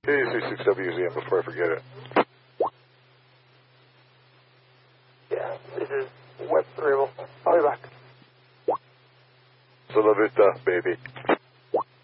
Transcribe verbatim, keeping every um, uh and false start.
K C six W Z M before I forget it. Yeah, this is Web Variable. I'll be back. So la vista, baby.